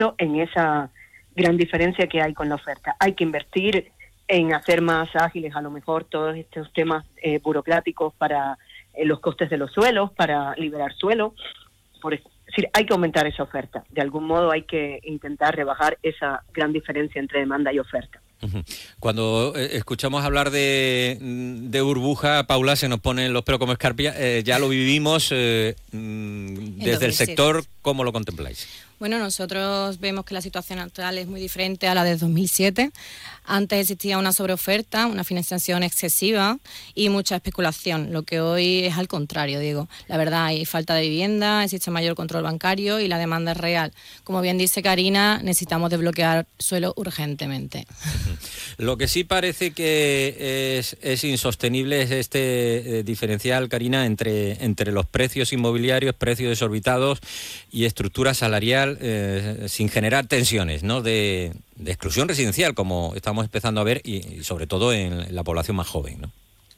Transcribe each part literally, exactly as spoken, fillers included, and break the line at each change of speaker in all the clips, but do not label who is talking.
en esa gran diferencia que hay con la oferta. Hay que invertir en hacer más ágiles a lo mejor todos estos temas eh, burocráticos para eh, los costes de los suelos, para liberar suelo. Por es decir, hay que aumentar esa oferta. De algún modo hay que intentar rebajar esa gran diferencia entre demanda y oferta.
Cuando eh, escuchamos hablar de, de burbuja, Paula, se nos ponen los pelos como escarpia. Eh, ya lo vivimos eh, desde el sector. ¿Cómo lo contempláis?
Bueno, nosotros vemos que la situación actual es muy diferente a la de dos mil siete. Antes existía una sobreoferta, una financiación excesiva y mucha especulación, lo que hoy es al contrario, digo. La verdad, hay falta de vivienda, existe mayor control bancario y la demanda es real. Como bien dice Karina, necesitamos desbloquear suelo urgentemente.
Lo que sí parece que es, es insostenible es este eh, diferencial, Karina, entre, entre los precios inmobiliarios, precios desorbitados y estructura salarial eh, sin generar tensiones, ¿no?, de, de exclusión residencial, como estamos empezando a ver, y, y sobre todo en la población más joven, ¿no?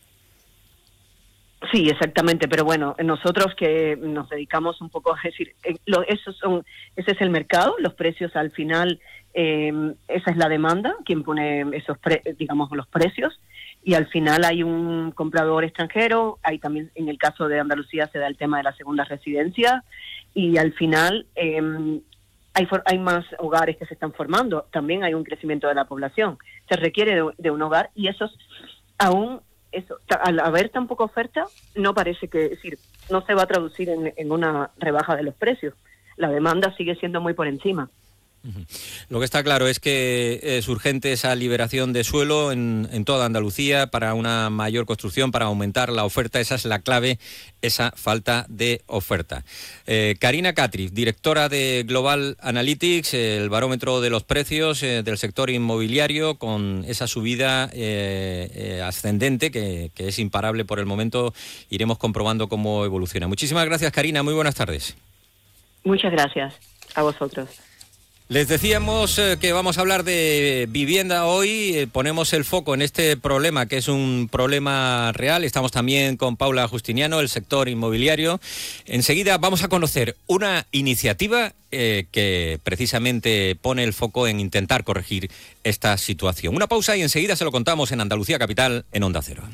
Sí, exactamente, pero bueno, nosotros que nos dedicamos un poco a decir, eh, lo, esos son, ese es el mercado, los precios al final, eh, esa es la demanda, quien pone esos, pre, digamos, los precios, y al final hay un comprador extranjero, hay también, en el caso de Andalucía se da el tema de la segunda residencia, y al final eh, hay, for, hay más hogares que se están formando, también hay un crecimiento de la población, se requiere de, de un hogar, y esos aún... Eso, al haber tan poca oferta, no parece que, es decir, no se va a traducir en, en una rebaja de los precios. La demanda sigue siendo muy por encima.
Uh-huh. Lo que está claro es que es urgente esa liberación de suelo en, en toda Andalucía para una mayor construcción, para aumentar la oferta. Esa es la clave, esa falta de oferta. Eh, Karina Catriz, directora de Global Analytics, el barómetro de los precios eh, del sector inmobiliario, con esa subida eh, eh, ascendente que, que es imparable por el momento. Iremos comprobando cómo evoluciona. Muchísimas gracias, Karina. Muy buenas tardes.
Muchas gracias a vosotros.
Les decíamos eh, que vamos a hablar de vivienda hoy, eh, ponemos el foco en este problema que es un problema real. Estamos también con Paula Justiniano, el sector inmobiliario. Enseguida vamos a conocer una iniciativa eh, que precisamente pone el foco en intentar corregir esta situación. Una pausa y enseguida se lo contamos en Andalucía Capital, en Onda Cero.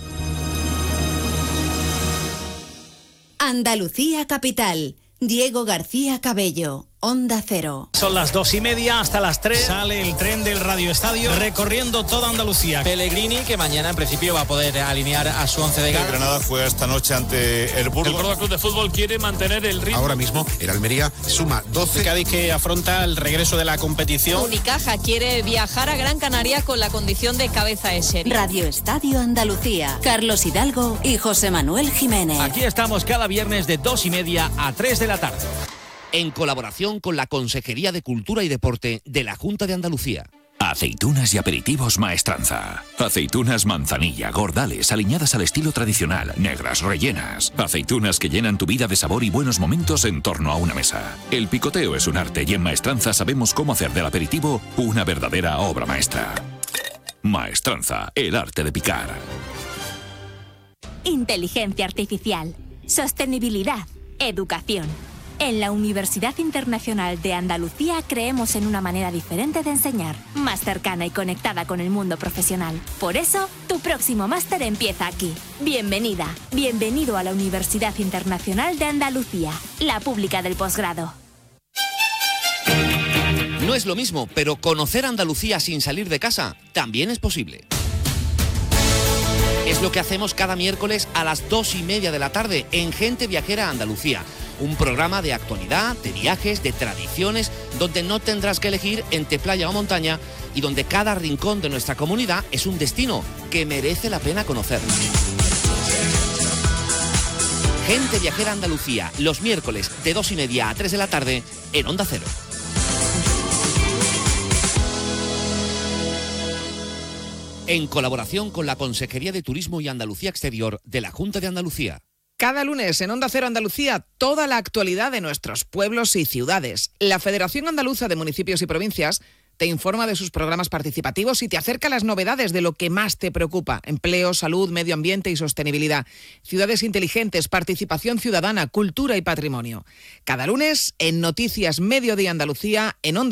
Andalucía Capital, Diego García Cabello. Onda Cero.
Son las dos y media, hasta las tres sale el tren del Radio Estadio recorriendo toda Andalucía.
Pellegrini, que mañana en principio va a poder alinear a su once de gala.
El Granada fue esta noche ante el Burgos.
El Córdoba Club de Fútbol quiere mantener el ritmo.
Ahora mismo el Almería suma doce.
El Cádiz, que afronta el regreso de la competición.
Unicaja quiere viajar a Gran Canaria con la condición de cabeza de serie.
Radio Estadio Andalucía. Carlos Hidalgo y José Manuel Jiménez.
Aquí estamos cada viernes de dos y media a tres de la tarde. En colaboración con la Consejería de Cultura y Deporte de la Junta de Andalucía.
Aceitunas y aperitivos Maestranza. Aceitunas manzanilla, gordales, aliñadas al estilo tradicional, negras, rellenas. Aceitunas que llenan tu vida de sabor y buenos momentos en torno a una mesa. El picoteo es un arte y en Maestranza sabemos cómo hacer del aperitivo una verdadera obra maestra. Maestranza, el arte de picar.
Inteligencia artificial, sostenibilidad, educación. En la Universidad Internacional de Andalucía creemos en una manera diferente de enseñar, más cercana y conectada con el mundo profesional. Por eso, tu próximo máster empieza aquí. Bienvenida, bienvenido a la Universidad Internacional de Andalucía, la pública del posgrado.
No es lo mismo, pero conocer Andalucía sin salir de casa también es posible. Es lo que hacemos cada miércoles a las dos y media de la tarde en Gente Viajera Andalucía. Un programa de actualidad, de viajes, de tradiciones, donde no tendrás que elegir entre playa o montaña y donde cada rincón de nuestra comunidad es un destino que merece la pena conocer. Gente Viajera Andalucía, los miércoles de dos y media a tres de la tarde en Onda Cero. En colaboración con la Consejería de Turismo y Andalucía Exterior de la Junta de Andalucía.
Cada lunes en Onda Cero Andalucía, toda la actualidad de nuestros pueblos y ciudades. La Federación Andaluza de Municipios y Provincias te informa de sus programas participativos y te acerca a las novedades de lo que más te preocupa: empleo, salud, medio ambiente y sostenibilidad, ciudades inteligentes, participación ciudadana, cultura y patrimonio. Cada lunes en Noticias Mediodía Andalucía, en Onda